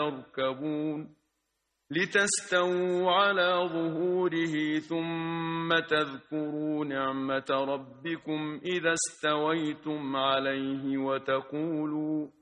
تركبون لتستووا على ظهوره ثم تذكروا نعمة ربكم إذا استويتم عليه